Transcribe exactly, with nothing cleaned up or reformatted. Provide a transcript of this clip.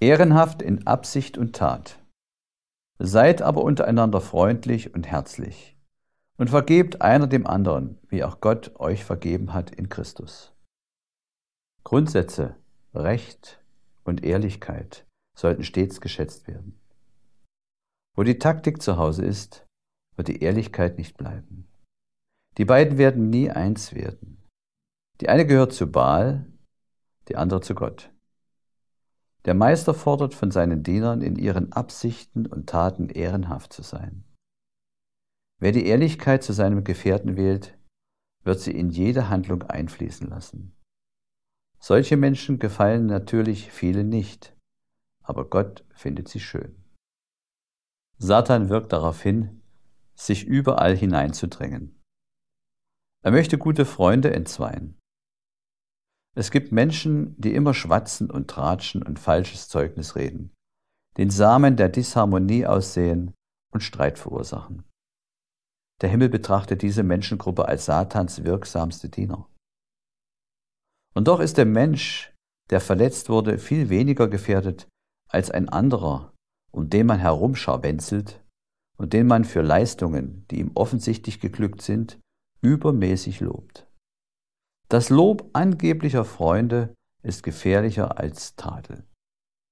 Ehrenhaft in Absicht und Tat. Seid aber untereinander freundlich und herzlich und vergebt einer dem anderen, wie auch Gott euch vergeben hat in Christus. Grundsätze, Recht und Ehrlichkeit sollten stets geschätzt werden. Wo die Taktik zu Hause ist, wird die Ehrlichkeit nicht bleiben. Die beiden werden nie eins werden. Die eine gehört zu Baal, die andere zu Gott. Der Meister fordert von seinen Dienern, in ihren Absichten und Taten ehrenhaft zu sein. Wer die Ehrlichkeit zu seinem Gefährten wählt, wird sie in jede Handlung einfließen lassen. Solche Menschen gefallen natürlich vielen nicht, aber Gott findet sie schön. Satan wirkt darauf hin, sich überall hineinzudrängen. Er möchte gute Freunde entzweien. Es gibt Menschen, die immer schwatzen und tratschen und falsches Zeugnis reden, den Samen der Disharmonie aussehen und Streit verursachen. Der Himmel betrachtet diese Menschengruppe als Satans wirksamste Diener. Und doch ist der Mensch, der verletzt wurde, viel weniger gefährdet als ein anderer, um den man herumscharwenzelt und den man für Leistungen, die ihm offensichtlich geglückt sind, übermäßig lobt. Das Lob angeblicher Freunde ist gefährlicher als Tadel.